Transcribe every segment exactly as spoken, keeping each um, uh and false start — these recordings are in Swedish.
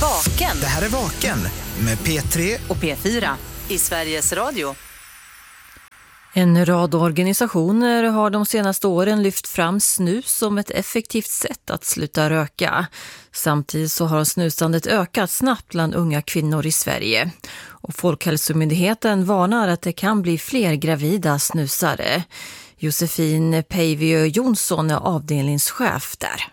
Vaken. Det här är Vaken med P tre och P fyra i Sveriges Radio. En rad organisationer har de senaste åren lyft fram snus som ett effektivt sätt att sluta röka. Samtidigt så har snusandet ökat snabbt bland unga kvinnor i Sverige. Och Folkhälsomyndigheten varnar att det kan bli fler gravida snusare. Josefin Päiviö Jonsson är avdelningschef där.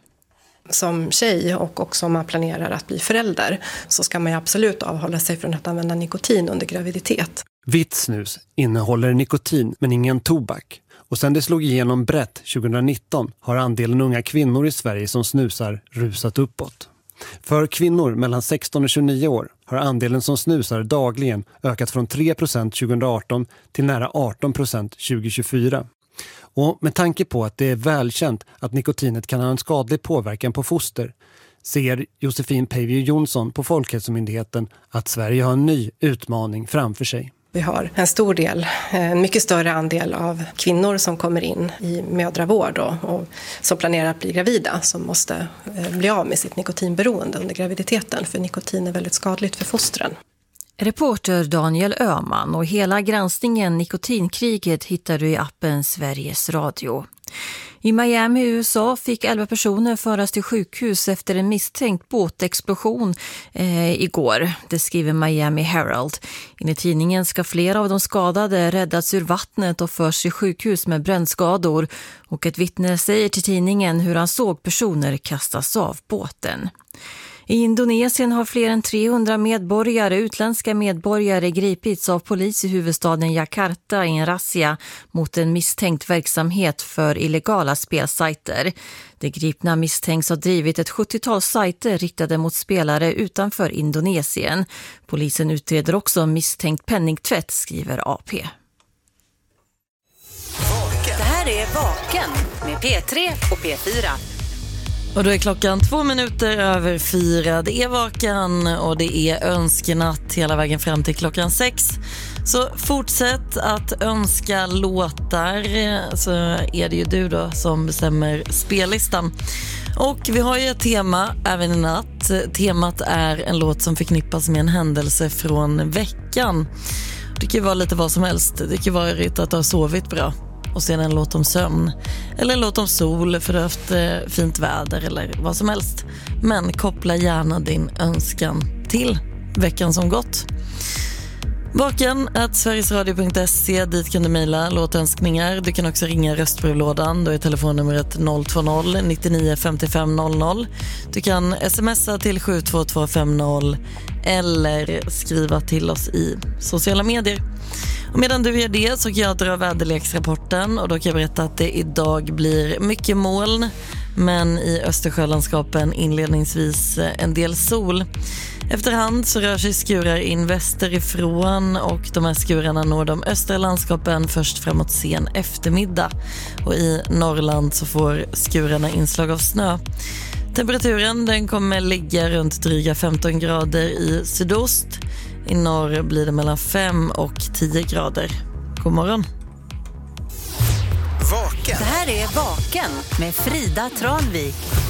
Som tjej och också om man planerar att bli förälder så ska man ju absolut avhålla sig från att använda nikotin under graviditet. Vitt snus innehåller nikotin men ingen tobak. Och sen det slog igenom brett tjugonitton har andelen unga kvinnor i Sverige som snusar rusat uppåt. För kvinnor mellan sexton och tjugonio år har andelen som snusar dagligen ökat från tre procent tjugoarton till nära arton procent tjugohundratjugofyra. Och med tanke på att det är välkänt att nikotinet kan ha en skadlig påverkan på foster ser Josefin Päiviö Jonsson på Folkhälsomyndigheten att Sverige har en ny utmaning framför sig. Vi har en stor del, en mycket större andel av kvinnor som kommer in i mödravård och, och som planerar att bli gravida som måste bli av med sitt nikotinberoende under graviditeten för nikotin är väldigt skadligt för fostren. Reporter Daniel Öhman och hela granskningen Nikotinkriget hittar du i appen Sveriges Radio. I Miami, U S A fick elva personer föras till sjukhus efter en misstänkt båtexplosion eh, igår. Det skriver Miami Herald. Enligt tidningen ska flera av de skadade räddats ur vattnet och förs till sjukhus med brännskador. Och ett vittne säger till tidningen hur han såg personer kastas av båten. I Indonesien har fler än trehundra medborgare, utländska medborgare gripits av polis i huvudstaden Jakarta i en razzia mot en misstänkt verksamhet för illegala spelsajter. De gripna misstänks ha drivit ett sjuttiotal sajter riktade mot spelare utanför Indonesien. Polisen utreder också misstänkt penningtvätt, skriver A P. Det här är Vaken med P tre och P fyra. Och då är klockan två minuter över fyra. Det är Vaken och det är önskenatt hela vägen fram till klockan sex. Så fortsätt att önska låtar, så är det ju du då som bestämmer spellistan. Och vi har ju ett tema även i natt. Temat är en låt som förknippas med en händelse från veckan. Det kan ju vara lite vad som helst. Det kan ju vara att du har sovit bra och sen en låt om sömn eller en låt om sol för att du har haft fint väder eller vad som helst. Men koppla gärna din önskan till veckan som gått. Vaken at sverigesradio punkt se, dit kan du mejla låtönskningar. Du kan också ringa röstbrevlådan, då är telefonnumret noll två noll nittionio femtiofem noll noll. Du kan smsa till sju två två fem noll eller skriva till oss i sociala medier. Och medan du gör det så kan jag dra väderleksrapporten och då kan jag berätta att det idag blir mycket moln men i Östersjölandskapen inledningsvis en del sol. Efterhand så rör sig skurar in västerifrån och de här skurarna når de östra landskapen först framåt sen eftermiddag. Och i Norrland så får skurarna inslag av snö. Temperaturen den kommer ligga runt dryga femton grader i sydost. I norr blir det mellan fem och tio grader. God morgon. Vaken. Det här är Vaken med Frida Tranvik.